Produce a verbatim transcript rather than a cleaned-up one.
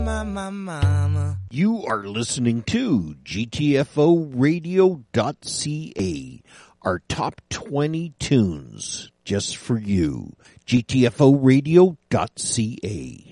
My, my mama. You are listening to G T F O radio dot C A, our top twenty tunes just for you. G T F O radio dot C A.